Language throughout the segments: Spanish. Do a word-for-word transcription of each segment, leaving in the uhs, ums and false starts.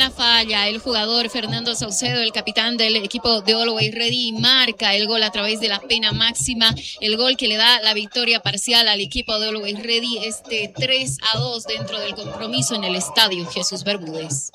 la falla el jugador Fernando Saucedo, el capitán del equipo de Always Ready, marca el gol a través de la pena máxima, el gol que le da la victoria parcial al equipo de Always Ready, este tres a dos dentro del compromiso en el estadio Jesús Bermúdez.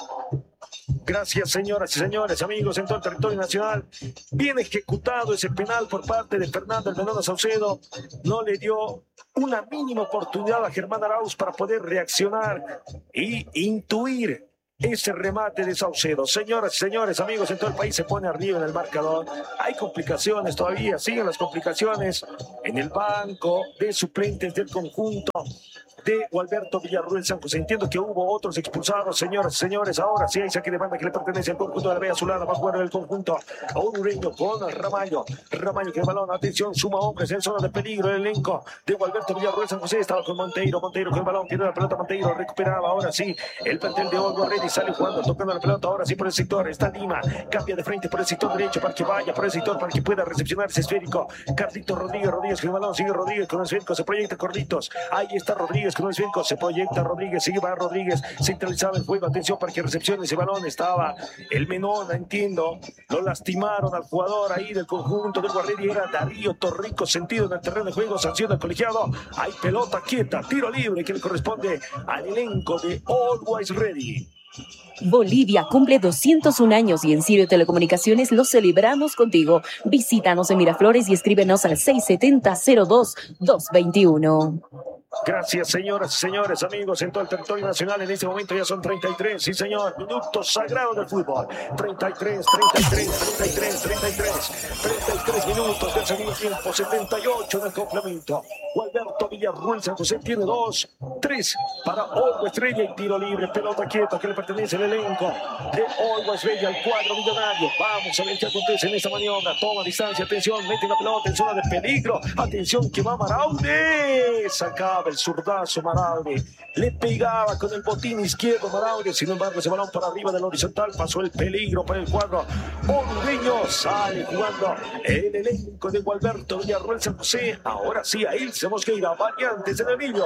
Gracias, señoras y señores, amigos en todo el territorio nacional. Bien ejecutado ese penal por parte de Fernando el Menona Saucedo. No le dio una mínima oportunidad a Germán Arauz para poder reaccionar y intuir ese remate de Saucedo. Señoras y señores, amigos en todo el país, se pone arriba en el marcador. Hay complicaciones todavía, siguen las complicaciones en el banco de suplentes del conjunto de Gualberto Villarruel San José. Entiendo que hubo otros expulsados, señoras y señores. Ahora sí hay saque de banda que le pertenece al conjunto de la Vega Azulana. Va a jugar el conjunto orureño con Ramallo. Ramallo que el balón, atención, suma hombres en zona de peligro. El elenco de Gualberto Villarruel San José estaba con Monteiro. Monteiro con el balón, tiene la pelota. Monteiro recuperaba. Ahora sí, el plantel de Olgo Ready sale jugando, tocando la pelota. Ahora sí por el sector. Está Lima. Cambia de frente por el sector derecho para que vaya por el sector, para que pueda recepcionar ese esférico. Carlitos Rodríguez. Rodríguez con el balón. Sigue Rodríguez con el esférico. Se proyecta Carlitos. Ahí está Rodríguez con el esférico. Se proyecta Rodríguez, sigue va Rodríguez, centralizaba el juego, atención para que recepcione ese balón, estaba el Menona, entiendo, lo lastimaron al jugador ahí del conjunto del Guarreri, era Darío Torrico, sentido en el terreno de juego, sanción del colegiado, hay pelota quieta, tiro libre que le corresponde al elenco de Always Ready. Bolivia cumple doscientos un años y en Sirio Telecomunicaciones lo celebramos contigo. Visítanos en Miraflores y escríbenos al seis siete cero cero dos dos dos uno. Gracias, señoras y señores, amigos en todo el territorio nacional. En este momento ya son treinta y tres, sí señor, minutos sagrados del fútbol. treinta y tres, treinta y tres, treinta y tres, treinta y tres, treinta y tres minutos del segundo tiempo, setenta y ocho del complemento. Gualberto Villarruel San José tiene dos, tres para Always Ready y tiro libre, pelota quieta que le pertenece al elenco de Always Ready, al cuadro millonario. Vamos a ver qué acontece en esta maniobra. Toma distancia, atención, mete la pelota en zona de peligro. Atención que va Maraude. Sacaba el zurdazo Maraude. Le pegaba con el botín izquierdo Maraude. Sin embargo, ese balón para arriba del horizontal pasó el peligro para el cuadro hondureño. Sale jugando el elenco de Gualberto Villarruel San José. Ahora sí, a Ilse Mosqueira, variantes en el niño.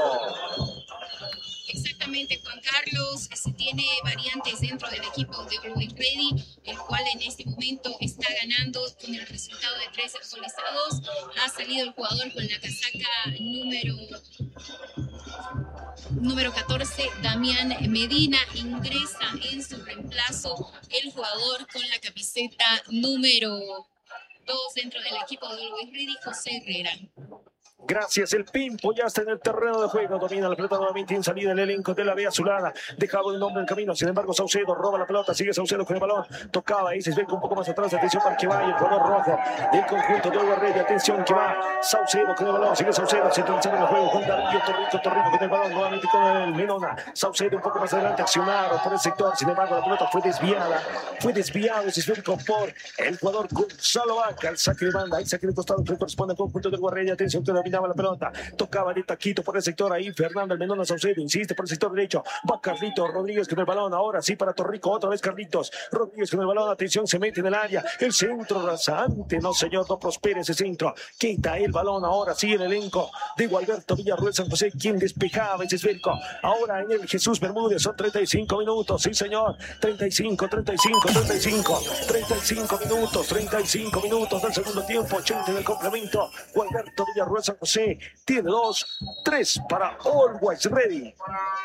Exactamente, Juan Carlos, se tiene variantes dentro del equipo de Always Ready, el cual en este momento está ganando con el resultado de tres goles a dos. Ha salido el jugador con la casaca número, número catorce, Damián Medina. Ingresa en su reemplazo el jugador con la camiseta número dos dentro del equipo de Always Ready, José Herrera. Gracias, el Pimpo ya está en el terreno de juego, domina la pelota nuevamente en salida el elenco de la Vía Azulana, dejaba el hombre en camino, sin embargo Saucedo roba la pelota, sigue Saucedo con el balón, tocaba ahí, se ve un poco más atrás, atención para que vaya el jugador rojo del conjunto de Always Ready, atención que va Saucedo con el balón, sigue Saucedo, centralizando el juego con Darío Torrico, Torrico con el balón, nuevamente con el Menona, Saucedo un poco más adelante, accionado por el sector, sin embargo la pelota fue desviada, fue desviado ese esférico por el jugador Gonzalo Vaca, el saque de banda, ahí saque de costado que corresponde al conjunto del Always Ready, atención que domina la pelota, tocaba de taquito por el sector ahí, Fernando el Menona Saucedo, insiste por el sector derecho, va Carlitos Rodríguez con el balón, ahora sí para Torrico, otra vez Carlitos Rodríguez con el balón, atención, se mete en el área, el centro rasante, no señor, no prospera ese centro, quita el balón, ahora sí el elenco de Gualberto Villarruel San José, quien despejaba ese esférico, ahora en el Jesús Bermúdez, son treinta y cinco minutos, sí señor, treinta y cinco, treinta y cinco, treinta y cinco, treinta y cinco minutos, treinta y cinco minutos del segundo tiempo, ochenta del complemento, Gualberto Villarruel San José tiene dos, tres para Always Ready.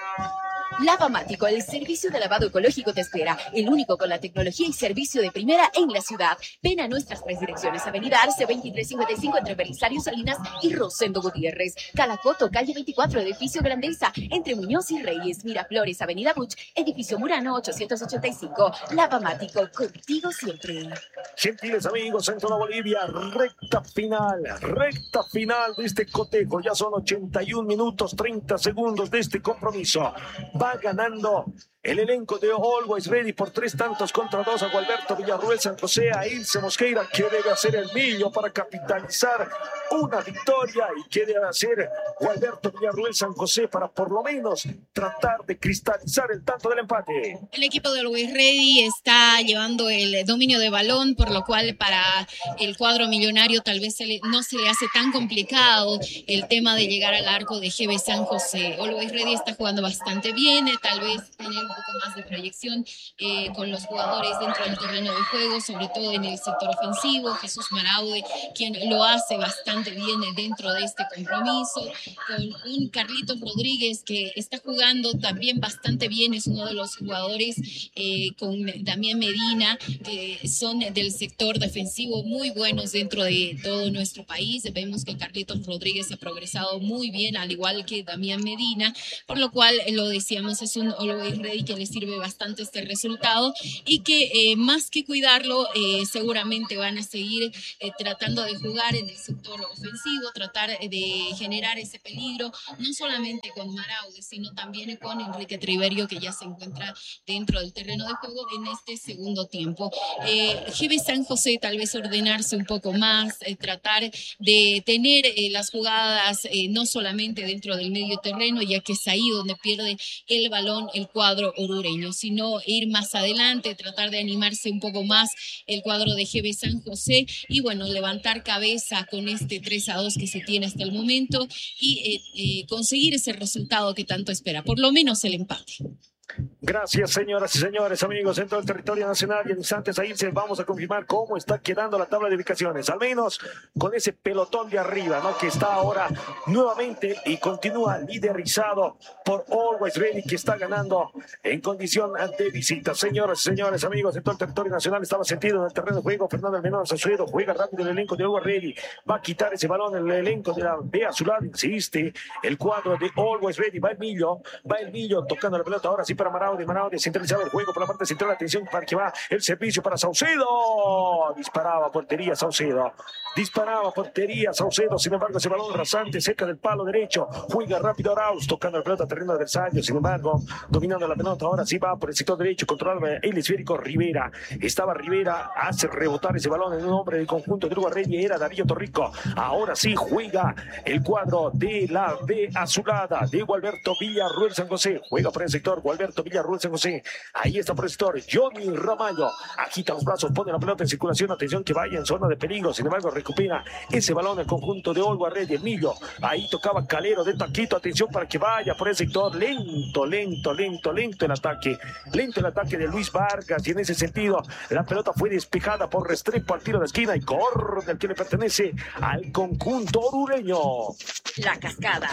Lavamático, el servicio de lavado ecológico te espera, el único con la tecnología y servicio de primera en la ciudad. Ven a nuestras tres direcciones, Avenida Arce veintitrés cincuenta y cinco entre Belisario Salinas y Rosendo Gutiérrez, Calacoto, calle veinticuatro, edificio Grandeza, entre Muñoz y Reyes, Miraflores, Avenida Buch, edificio Murano ochocientos ochenta y cinco. Lavamático, contigo siempre. Gentiles amigos, en toda Bolivia, recta final, recta final de este cotejo, ya son ochenta y un minutos, treinta segundos de este compromiso. Va ganando el elenco de Always Ready por tres tantos contra dos a Gualberto Villarruel San José, a Ilse Mosqueira, que debe hacer el millo para capitalizar una victoria, y que debe hacer Gualberto Villarruel San José para por lo menos tratar de cristalizar el tanto del empate. El equipo de Always Ready está llevando el dominio de balón, por lo cual para el cuadro millonario tal vez se le, no se le hace tan complicado el tema de llegar al arco de G B San José. Always Ready está jugando bastante bien, tal vez en el poco más de proyección eh, con los jugadores dentro del terreno de juego, sobre todo en el sector ofensivo. Jesús Maraude, quien lo hace bastante bien dentro de este compromiso, con un Carlitos Rodríguez que está jugando también bastante bien, es uno de los jugadores eh, con Damián Medina, que son del sector defensivo muy buenos dentro de todo nuestro país. Vemos que Carlitos Rodríguez ha progresado muy bien, al igual que Damián Medina, por lo cual eh, lo decíamos, es un Always Ready que le sirve bastante este resultado y que eh, más que cuidarlo, eh, seguramente van a seguir eh, tratando de jugar en el sector ofensivo, tratar de generar ese peligro, no solamente con Maraude, sino también con Enrique Triverio, que ya se encuentra dentro del terreno de juego en este segundo tiempo. Eh, G B San José tal vez ordenarse un poco más, eh, tratar de tener eh, las jugadas eh, no solamente dentro del medio terreno, ya que es ahí donde pierde el balón el cuadro orureño, sino ir más adelante, tratar de animarse un poco más el cuadro de G B San José y bueno, levantar cabeza con este tres a dos que se tiene hasta el momento y eh, eh, conseguir ese resultado que tanto espera, por lo menos el empate. Gracias, señoras y señores, amigos en todo el territorio nacional. Y en instantes a irse vamos a confirmar cómo está quedando la tabla de ubicaciones, al menos con ese pelotón de arriba, ¿no? Que está ahora nuevamente y continúa liderizado por Always Ready, que está ganando en condición de visita. Señoras y señores, amigos en todo el territorio nacional, estaba sentido en el terreno de juego. Fernando Mendoza Saucedo juega rápido el elenco de Always Ready, va a quitar ese balón en el elenco de la B a su lado, insiste el cuadro de Always Ready. Va el Millo, va el Millo tocando la pelota ahora sí para Maraude. Maraude centralizado el juego por la parte central. Atención para que va el servicio para Saucedo. Disparaba portería Saucedo. Disparaba portería Saucedo. Sin embargo, ese balón rasante cerca del palo derecho. Juega rápido Arauz tocando la pelota a terreno adversario. Sin embargo, dominando la pelota. Ahora sí va por el sector derecho. Controlaba el esférico Rivera. Estaba Rivera. Hace rebotar ese balón en un hombre del conjunto de Uruguay Ready. Era Darío Torrico. Ahora sí juega el cuadro de la B azulada de Gualberto Villarruel San José. Juega por el sector Gualberto Villarruel San José. Ahí está por el sector Johnny Ramallo. Agita los brazos, pone la pelota en circulación. Atención que vaya en zona de peligro. Sin embargo, recupera ese balón el conjunto de Always Ready. Emilio. Ahí tocaba Calero de taquito. Atención para que vaya por el sector. Lento, lento, lento, lento el ataque. Lento el ataque de Luis Vargas. Y en ese sentido, la pelota fue despejada por Restrepo al tiro de esquina. Y corre el que le pertenece al conjunto orureño. La Cascada.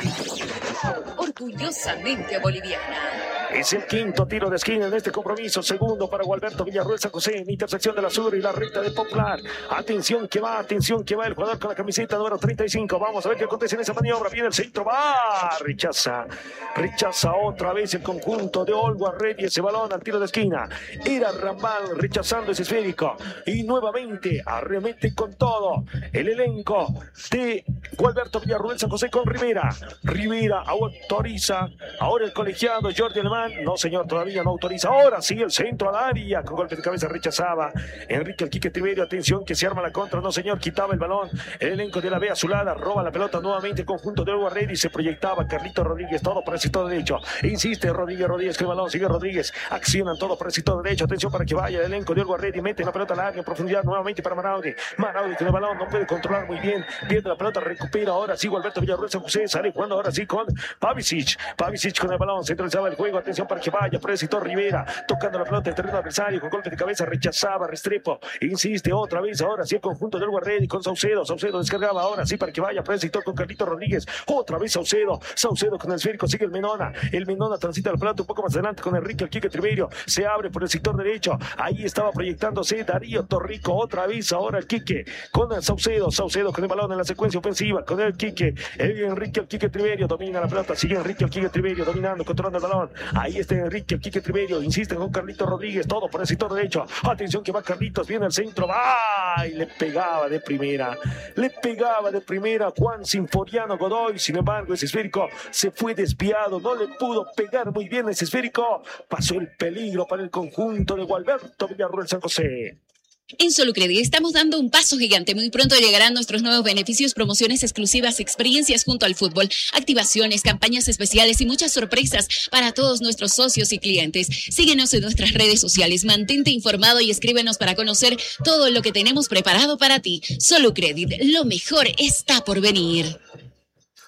Orgullosamente boliviana. Es el quinto tiro de esquina en este compromiso. Segundo para Gualberto Villarruel San José en intersección de la sur y la recta de Popular. Atención que va, atención que va el jugador con la camiseta número treinta y cinco. Vamos a ver qué acontece en esa maniobra. Viene el centro, va, rechaza. Rechaza otra vez el conjunto de Always Ready ese balón al tiro de esquina. Era Ramal rechazando ese esférico. Y nuevamente arremete con todo el elenco de Gualberto Villarruel San José con Rivera. Rivera autoriza. Ahora el colegiado Jordi Alemán. No, señor, todavía no autoriza. Ahora sí, el centro al área. Con golpe de cabeza rechazaba Enrique el Quique Triverio. Atención que se arma la contra. No, señor, quitaba el balón. El elenco de la B azulada roba la pelota nuevamente. El conjunto de Always Ready. Se proyectaba Carlito Rodríguez. Todo por el sector derecho. Insiste Rodríguez, Rodríguez con el balón. Sigue Rodríguez. Accionan todo por el sector derecho. Atención para que vaya el elenco de Always Ready. Mete la pelota al área en profundidad nuevamente para Maraude. Maraude con el balón. No puede controlar muy bien. Pierde la pelota. Recupera ahora sí Gualberto Villarruel San José. Sale jugando ahora sí con Pavicic. Pavicic con el balón. Centralizaba el juego. Atención para que vaya por el sector Rivera, tocando la pelota del terreno adversario, con golpe de cabeza rechazaba Restrepo, insiste otra vez, ahora sí el conjunto del Always Ready con Saucedo, Saucedo descargaba ahora sí para que vaya por el sector con Carlito Rodríguez, otra vez Saucedo, Saucedo con el esférico, sigue el Menona, el Menona transita la pelota un poco más adelante con Enrique el Quique Triverio, se abre por el sector derecho, ahí estaba proyectándose Darío Torrico, otra vez ahora el Quique, con el Saucedo, Saucedo con el balón en la secuencia ofensiva, con el Quique, el Enrique el Quique Triverio, domina la pelota, sigue Enrique el Quique Triverio, dominando, controlando el balón, ahí está Enrique el Quique Triverio, insiste con Carlitos Rodríguez, todo por el sector derecho, atención que va Carlitos, viene al centro, va y le pegaba de primera, le pegaba de primera Juan Sinforiano Godoy, sin embargo ese esférico se fue desviado, no le pudo pegar muy bien ese esférico, pasó el peligro para el conjunto de Gualberto Villarruel San José. En Solucredit estamos dando un paso gigante. Muy pronto llegarán nuestros nuevos beneficios, promociones exclusivas, experiencias junto al fútbol, activaciones, campañas especiales y muchas sorpresas para todos nuestros socios y clientes. Síguenos en nuestras redes sociales, mantente informado y escríbenos para conocer todo lo que tenemos preparado para ti. Solucredit, lo mejor está por venir.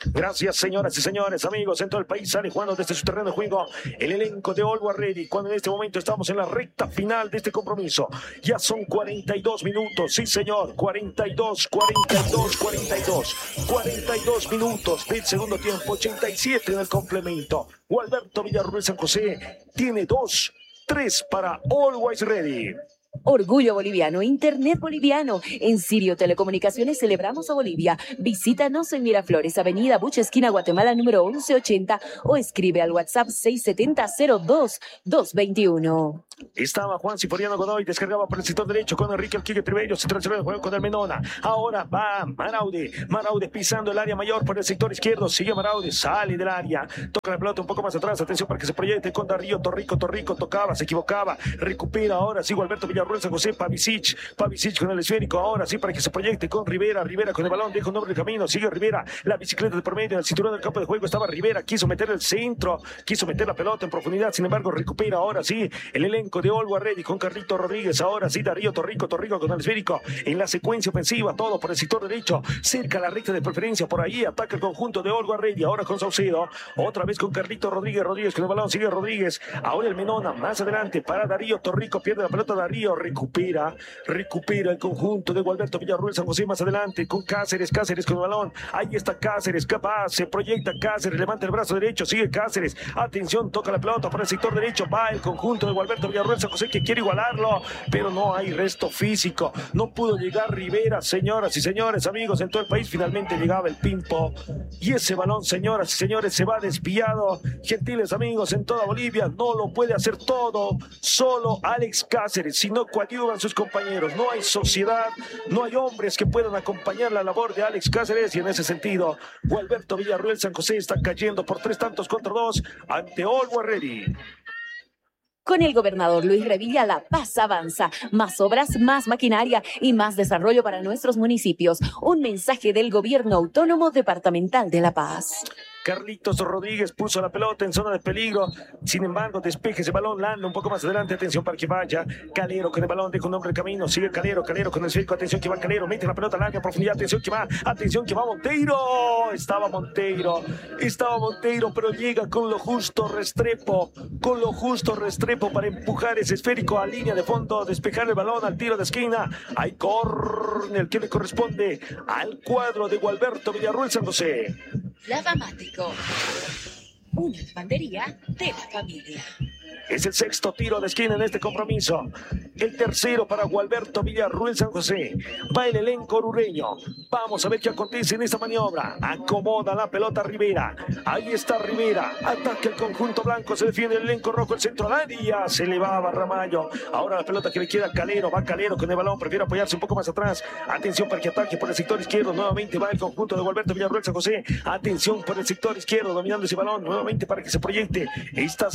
Gracias, señoras y señores, amigos en todo el país. Sale jugando desde su terreno de juego el elenco de Always Ready, cuando en este momento estamos en la recta final de este compromiso. Ya son cuarenta y dos minutos, sí señor, cuarenta y dos, cuarenta y dos, cuarenta y dos, cuarenta y dos minutos del segundo tiempo, ochenta y siete en el complemento. Gualberto Villarruel San José tiene dos, tres para Always Ready. Orgullo boliviano, Internet boliviano. En Sirio Telecomunicaciones celebramos a Bolivia. Visítanos en Miraflores, Avenida Bucha, esquina Guatemala, número once ochenta, o escribe al WhatsApp seis siete cero, cero dos, dos dos uno. Estaba Juan Ciforiano Godoy, descargaba por el sector derecho con Enrique El Quique Triverio, se transfería el juego con el Menona. Ahora va Maraude, Maraude pisando el área mayor por el sector izquierdo, sigue Maraude, sale del área, toca la pelota un poco más atrás, atención para que se proyecte con Darío Torrico, Torrico tocaba, se equivocaba, recupera ahora, sigue Alberto Villarruel San José, Pavicic, Pavicic con el esférico, ahora sí para que se proyecte con Rivera, Rivera con el balón, deja un nombre de camino, sigue Rivera, la bicicleta de por medio, en el cinturón del campo de juego estaba Rivera, quiso meter el centro, quiso meter la pelota en profundidad, sin embargo recupera ahora sí el elenco de Always Ready con Carlito Rodríguez, ahora sí Darío Torrico, Torrico con el esférico, en la secuencia ofensiva, todo por el sector derecho, cerca la recta de preferencia, por ahí ataca el conjunto de Always Ready, ahora con Saucedo, otra vez con Carlito Rodríguez, Rodríguez con el balón, sigue Rodríguez, ahora el Menona, más adelante para Darío Torrico, pierde la pelota Darío, recupera, recupera el conjunto de Gualberto Villarruel San José, más adelante con Cáceres, Cáceres con el balón, ahí está Cáceres, capaz, se proyecta Cáceres, levanta el brazo derecho, sigue Cáceres, atención, toca la pelota por el sector derecho, va el conjunto de Gualberto Villarruel San José que quiere igualarlo, pero no hay resto físico, no pudo llegar Rivera, señoras y señores, amigos en todo el país, finalmente llegaba el Pimpo, y ese balón, señoras y señores, se va desviado, gentiles amigos en toda Bolivia, no lo puede hacer todo, solo Alex Cáceres, si no coadyuvan sus compañeros, no hay sociedad, no hay hombres que puedan acompañar la labor de Alex Cáceres, y en ese sentido, Gualberto Villarruel San José está cayendo por tres tantos contra dos ante Always Ready. Con el gobernador Luis Revilla, La Paz avanza. Más obras, más maquinaria y más desarrollo para nuestros municipios. Un mensaje del Gobierno Autónomo Departamental de La Paz. Carlitos Rodríguez puso la pelota en zona de peligro, sin embargo despeje ese balón, Landa un poco más adelante, atención para que vaya Calero con el balón, deja un hombre de camino, sigue Calero, Calero con el circo, atención que va Calero, mete la pelota larga, profundidad, atención que va, atención que va Monteiro, estaba Monteiro, estaba Monteiro, pero llega con lo justo Restrepo, con lo justo Restrepo para empujar ese esférico a línea de fondo, despejar el balón al tiro de esquina, hay córner que le corresponde al cuadro de Gualberto Villarruel San José. Lavamático, una lavandería de la familia. Es el sexto tiro de esquina en este compromiso. El tercero para Gualberto Villarruel San José. Va el elenco orureño. Vamos a ver qué acontece en esta maniobra. Acomoda la pelota Rivera. Ahí está Rivera. Ataca el conjunto blanco. Se defiende el elenco rojo. El centro al área. Se le va a Ramallo. Ahora la pelota que le queda a Calero. Va Calero con el balón. Prefiere apoyarse un poco más atrás. Atención para que ataque por el sector izquierdo. Nuevamente va el conjunto de Gualberto Villarruel San José. Atención por el sector izquierdo. Dominando ese balón. Nuevamente para que se proyecte. Está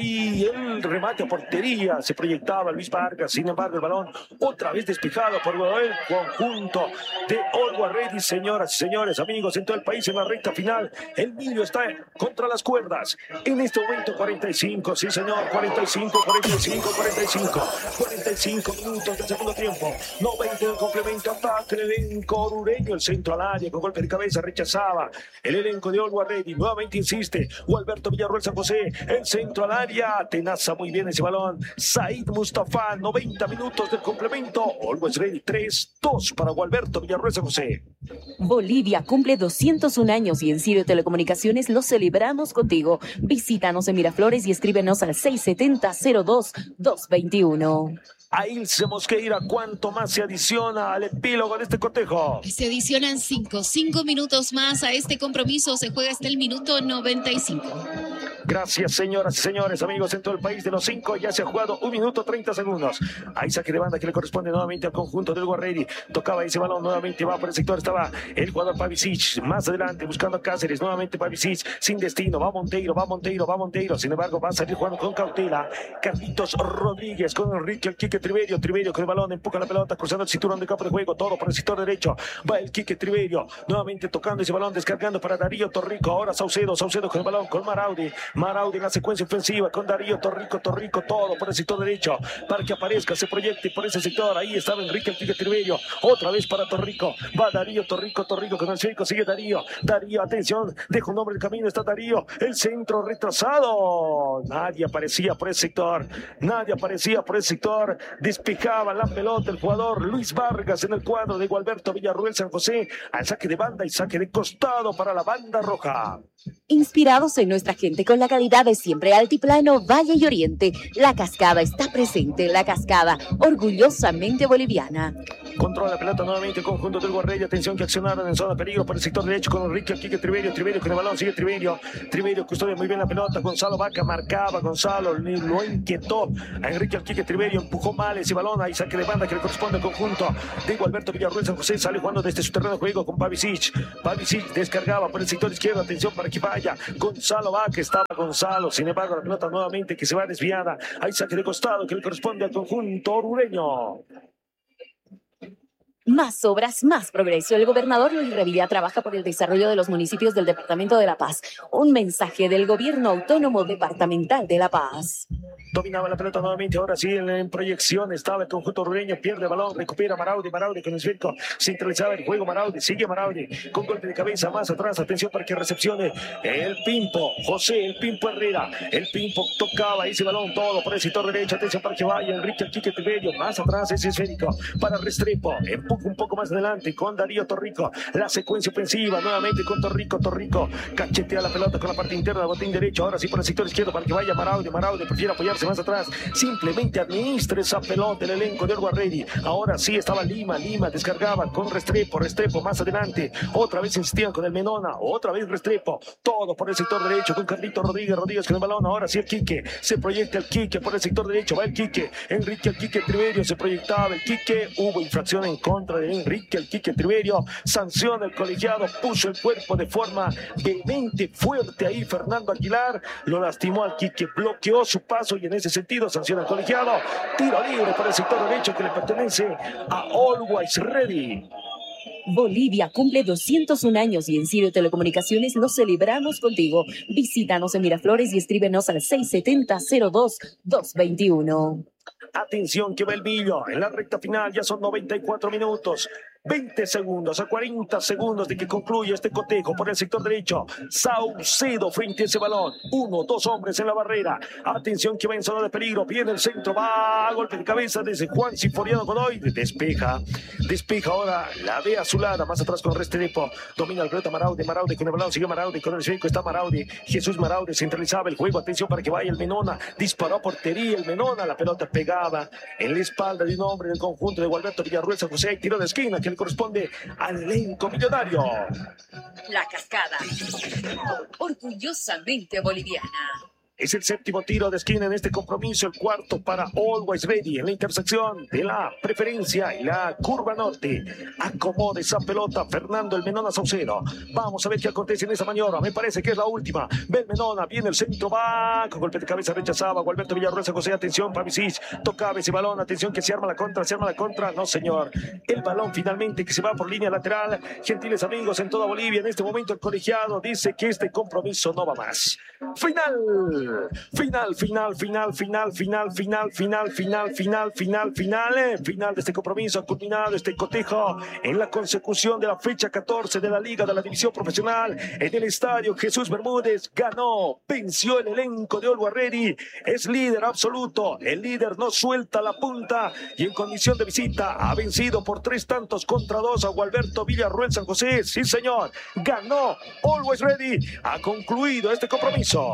y el El remate a portería, se proyectaba Luis Vargas, sin embargo el balón otra vez despejado por el conjunto de Always Ready, señoras y señores, amigos en todo el país en la recta final, el Millo está contra las cuerdas, en este momento cuarenta y cinco, sí señor, cuarenta y cinco, cuarenta y cinco, cuarenta y cinco, cuarenta y cinco minutos del segundo tiempo, noventa del complemento, ataque el elenco orureño, el centro al área, con golpe de cabeza rechazaba, el elenco de Always Ready, nuevamente insiste, Gualberto Villarruel San José, el centro al área, tenaz muy bien ese balón, Said Mustafa, noventa minutos del complemento, Always Ready, tres dos para Gualberto Villarruel San José. Bolivia cumple doscientos un años y en Sirio Telecomunicaciones lo celebramos contigo. Visítanos en Miraflores y escríbenos al seis siete cero, cero dos, dos dos uno. A Ilse Mosqueira, ¿cuánto más se adiciona al epílogo de este cotejo? Se adicionan cinco, cinco minutos más a este compromiso, se juega hasta el minuto noventa y cinco. Gracias, señoras y señores, amigos en todo el país. De los cinco ya se ha jugado un minuto treinta segundos. Ahí saque de banda que le corresponde nuevamente al conjunto del Always Ready. Tocaba ese balón, nuevamente va por el sector. Estaba el jugador Pavicic más adelante buscando a Cáceres. Nuevamente Pavicic sin destino. Va Monteiro, va Monteiro, va Monteiro. Sin embargo, va a salir jugando con cautela. Carlitos Rodríguez con Enrique el Quique Triverio. Triverio con el balón, empuja la pelota, cruzando el cinturón de campo de juego. Todo por el sector derecho. Va el Quique Triverio. Nuevamente tocando ese balón, descargando para Darío Torrico. Ahora Saucedo, Saucedo con el balón, con Maraude. Maraudi en la secuencia ofensiva con Darío Torrico, Torrico, todo por el sector derecho para que aparezca, se proyecte por ese sector. Ahí estaba Enrique el Quique Triverio, otra vez para Torrico, va Darío Torrico, Torrico con el esférico, sigue Darío, Darío, atención, deja un hombre en el camino, está Darío, el centro retrasado, nadie aparecía por ese sector, nadie aparecía por ese sector, despejaba la pelota el jugador Luis Vargas en el cuadro de Gualberto Villarruel San José, al saque de banda y saque de costado para la banda roja. Inspirados en nuestra gente con la calidad de siempre, Altiplano, Valle y Oriente, La Cascada está presente. La Cascada, orgullosamente boliviana. Controla la pelota nuevamente el conjunto del Guarrey. Atención que accionaron en zona de peligro por el sector derecho con Enrique Quique Triverio. Triverio con el balón, sigue Triverio. Triverio custodia muy bien la pelota. Gonzalo Vaca marcaba. Gonzalo lo inquietó a Enrique Quique Triverio. Empujó mal ese balón. Ahí saque de banda que le corresponde al conjunto de Gualberto Villarruel San José. Sale jugando desde su terreno de juego con Pavicic. Pavicic descargaba por el sector izquierdo. Atención para que vaya Gonzalo Vaca. Estaba Gonzalo. Sin embargo, la pelota nuevamente que se va desviada. Ahí saque de costado que le corresponde al conjunto orureño. Más obras, más progreso. El gobernador Luis Revilla trabaja por el desarrollo de los municipios del Departamento de La Paz. Un mensaje del Gobierno Autónomo Departamental de La Paz. Dominaba la pelota nuevamente, ahora sí en, en proyección estaba el conjunto orureño, pierde el balón, recupera Maraudi, Maraudi con el esférico, centralizaba el juego Maraudi, sigue Maraudi, con golpe de cabeza más atrás, atención para que recepcione el Pimpo, José, el Pimpo Herrera, el Pimpo tocaba ese balón todo por el sector derecho, atención para que vaya Enrique el Quique Triverio, más atrás ese esférico para Restrepo, empuja un poco más adelante con Darío Torrico, la secuencia ofensiva nuevamente con Torrico, Torrico, cachetea la pelota con la parte interna, botín derecho, ahora sí por el sector izquierdo para que vaya Maraudi, Maraudi prefiere apoyarse más atrás, simplemente administra esa pelota el elenco de Guarreri. Ahora sí estaba Lima, Lima descargaba con Restrepo, Restrepo más adelante, otra vez insistían con el Menona, otra vez Restrepo, todo por el sector derecho con Carlito Rodríguez, Rodríguez con el balón, ahora sí el Quique, se proyecta el Quique por el sector derecho, va el Quique, Enrique el Quique Triverio, se proyectaba el Quique, hubo infracción en contra de Enrique el Quique Triverio, sanciona el colegiado, puso el cuerpo de forma vehemente, fuerte ahí Fernando Aguilar, lo lastimó al Quique, bloqueó su paso y en ese sentido sanciona el colegiado, tiro libre por el sector derecho que le pertenece a Always Ready. Bolivia cumple doscientos un años y en Sirio Telecomunicaciones lo celebramos contigo. Visítanos en Miraflores y escríbenos al seis siete cero cero dos dos dos uno. Atención que va el Billo en la recta final, ya son noventa y cuatro minutos. veinte segundos a cuarenta segundos de que concluya este cotejo por el sector derecho. Saucedo frente a ese balón. Uno, dos hombres en la barrera. Atención que va en zona de peligro. Viene el centro. Va a golpe de cabeza desde Juan Sinforiano Godoy. Despeja. Despeja ahora. La ve azulada. Más atrás con Restrepo. Domina el pelota Maraudi. Maraudi con el balón. Sigue Maraudi. Con el esférico está Maraudi. Jesús Maraudi centralizaba el juego. Atención para que vaya el Menona. Disparó a portería el Menona. La pelota pegaba en la espalda de un hombre del conjunto de Gualberto Villarruel San José. Tiro de esquina que le corresponde al elenco millonario. La Cascada, orgullosamente boliviana. Es el séptimo tiro de esquina en este compromiso, el cuarto para Always Ready en la intersección de la preferencia y la curva norte. Acomoda esa pelota Fernando el Menona Saucedo. Vamos a ver qué acontece en esa maniobra. Me parece que es la última. Ve el Menona, viene el centro, va con golpe de cabeza, rechazaba Gualberto Villarruel San José. Atención, Pavicic, tocaba ese balón. Atención que se arma la contra, se arma la contra. No, señor. El balón finalmente que se va por línea lateral. Gentiles amigos en toda Bolivia, en este momento el colegiado dice que este compromiso no va más. Final. Final, final, final, final, final, final, final, final, final, final, final, eh, final de este compromiso. Ha culminado este cotejo en la consecución de la fecha catorce de la Liga de la División Profesional en el estadio Jesús Bermúdez. Ganó, venció el elenco de Always Ready. Es líder absoluto. El líder no suelta la punta y en condición de visita ha vencido por tres tantos contra dos a Gualberto Villarruel San José. Sí, señor. Ganó Always Ready. Ha concluido este compromiso.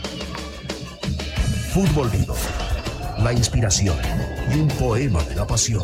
Fútbol Vivo, la inspiración y un poema de la pasión.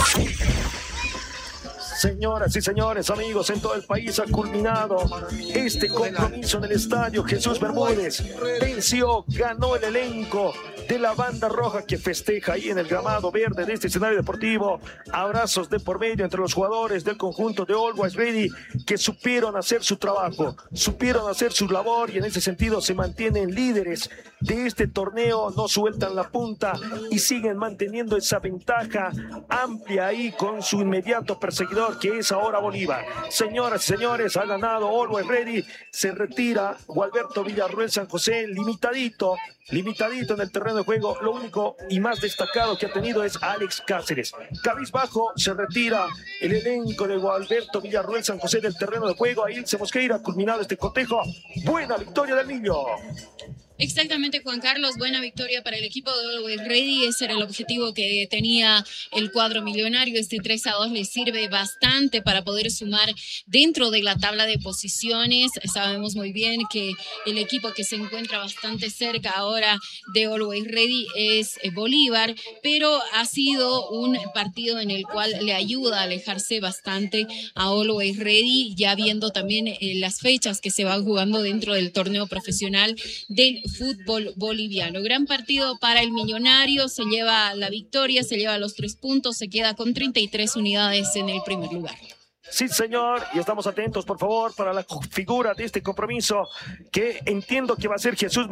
Señoras y señores, amigos en todo el país, ha culminado este compromiso en el estadio Jesús Bermúdez. Venció, ganó el elenco de la banda roja que festeja ahí en el gramado verde de este escenario deportivo. Abrazos de por medio entre los jugadores del conjunto de Always Ready que supieron hacer su trabajo, supieron hacer su labor y en ese sentido se mantienen líderes de este torneo, no sueltan la punta y siguen manteniendo esa ventaja amplia ahí con su inmediato perseguidor, que es ahora Bolívar. Señoras y señores, ha ganado Always Ready, se retira Gualberto Villarruel San José, limitadito, limitadito en el terreno de juego. Lo único y más destacado que ha tenido es Alex Cáceres. Cabizbajo se retira el elenco de Gualberto Villarruel San José del terreno de juego. Ahí se Mosqueira, culminado este cotejo. Buena victoria del niño. Exactamente, Juan Carlos, buena victoria para el equipo de Always Ready. Ese era el objetivo que tenía el cuadro millonario. Este tres a dos le sirve bastante para poder sumar dentro de la tabla de posiciones. Sabemos muy bien que el equipo que se encuentra bastante cerca ahora de Always Ready es Bolívar, pero ha sido un partido en el cual le ayuda a alejarse bastante a Always Ready, ya viendo también eh, las fechas que se van jugando dentro del torneo profesional del fútbol boliviano. Gran partido para el millonario, se lleva la victoria, se lleva los tres puntos, se queda con treinta y tres unidades en el primer lugar. Sí, señor, y estamos atentos, por favor, para la figura de este compromiso, que entiendo que va a ser Jesús